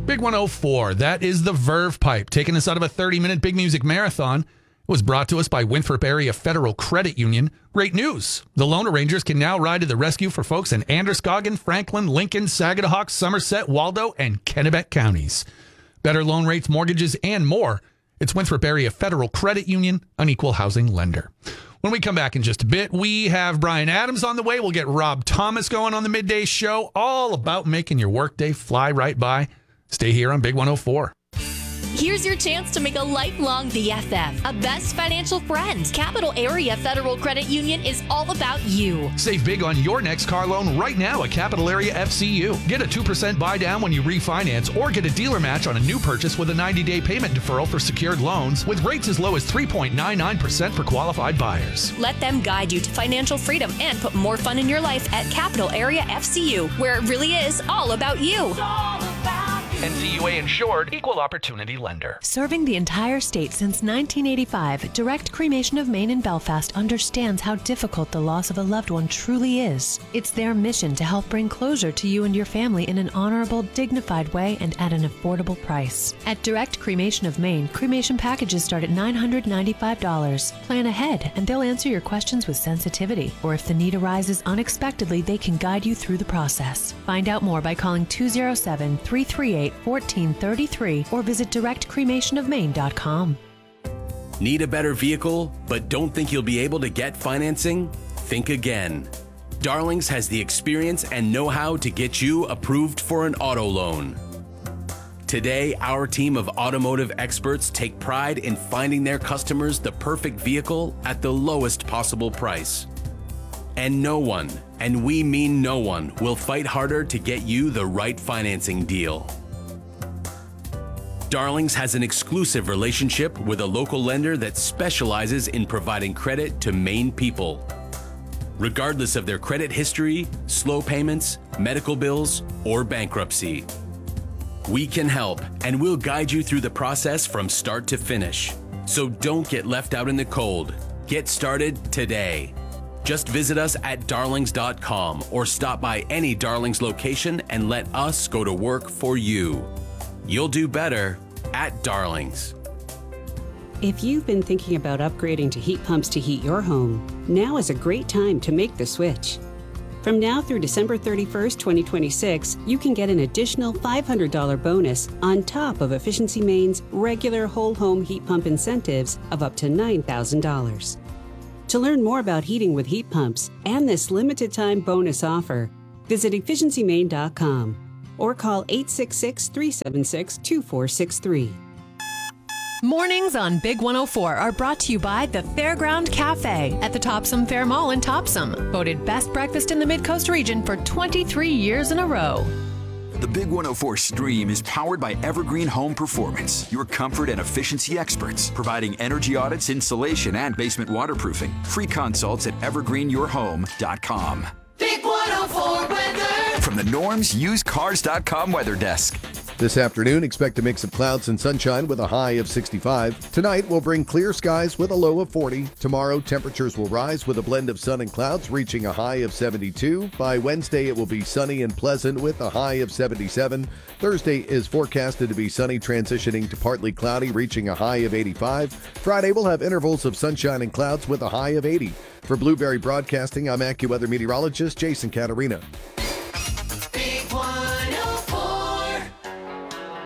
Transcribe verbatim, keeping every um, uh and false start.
Big one oh four, that is the Verve Pipe, taking us out of a thirty-minute big music marathon. It was brought to us by Winthrop Area Federal Credit Union. Great news. The Loan Arrangers can now ride to the rescue for folks in Androscoggin, Franklin, Lincoln, Sagadahoc, Somerset, Waldo, and Kennebec counties. Better loan rates, mortgages, and more. It's Winthrop Area Federal Credit Union, an equal housing lender. When we come back in just a bit, we have Brian Adams on the way. We'll get Rob Thomas going on the midday show, all about making your workday fly right by. Stay here on Big one oh four. Here's your chance to make a lifelong B F F, a best financial friend. Capital Area Federal Credit Union is all about you. Save big on your next car loan right now at Capital Area F C U. Get a two percent buy down when you refinance or get a dealer match on a new purchase with a ninety-day payment deferral for secured loans with rates as low as three point nine nine percent for qualified buyers. Let them guide you to financial freedom and put more fun in your life at Capital Area F C U, where it really is all about you. N C U A insured, equal opportunity lender. Serving the entire state since nineteen eighty-five, Direct Cremation of Maine in Belfast understands how difficult the loss of a loved one truly is. It's their mission to help bring closure to you and your family in an honorable, dignified way and at an affordable price. At Direct Cremation of Maine, cremation packages start at nine hundred ninety-five dollars. Plan ahead and they'll answer your questions with sensitivity. Or if the need arises unexpectedly, they can guide you through the process. Find out more by calling two oh seven, three three eight, one four three three or visit direct cremation of maine dot com. Need a better vehicle, but don't think you'll be able to get financing? Think again. Darlings has the experience and know-how to get you approved for an auto loan. Today, our team of automotive experts take pride in finding their customers the perfect vehicle at the lowest possible price. And no one, and we mean no one, will fight harder to get you the right financing deal. Darlings has an exclusive relationship with a local lender that specializes in providing credit to Maine people. Regardless of their credit history, slow payments, medical bills, or bankruptcy. We can help, and we'll guide you through the process from start to finish. So don't get left out in the cold. Get started today. Just visit us at darlings dot com or stop by any Darlings location and let us go to work for you. You'll do better at Darlings. If you've been thinking about upgrading to heat pumps to heat your home, now is a great time to make the switch. From now through December thirty-first, twenty twenty-six, you can get an additional five hundred dollars bonus on top of Efficiency Maine's regular whole home heat pump incentives of up to nine thousand dollars. To learn more about heating with heat pumps and this limited time bonus offer, visit efficiency maine dot com or call eight six six, three seven six, two four six three. Mornings on Big one oh four are brought to you by the Fairground Cafe at the Topsom Fair Mall in Topsom. Voted best breakfast in the Mid-Coast region for twenty-three years in a row. The Big one oh four Stream is powered by Evergreen Home Performance, your comfort and efficiency experts, providing energy audits, insulation, and basement waterproofing. Free consults at evergreen your home dot com. Big one oh four weather. From the Norms Used Cars dot com weather desk. This afternoon, expect a mix of clouds and sunshine with a high of sixty-five. Tonight, we'll bring clear skies with a low of forty. Tomorrow, temperatures will rise with a blend of sun and clouds, reaching a high of seventy-two. By Wednesday, it will be sunny and pleasant with a high of seventy-seven. Thursday is forecasted to be sunny, transitioning to partly cloudy, reaching a high of eighty-five. Friday, we'll have intervals of sunshine and clouds with a high of eighty. For Blueberry Broadcasting, I'm AccuWeather meteorologist Jason Caterina.